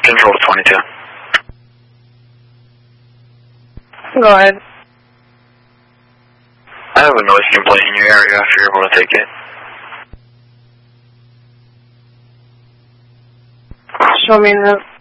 Control to 22. Go ahead. I have a noise complaint in your area if you're able to take it. Show me the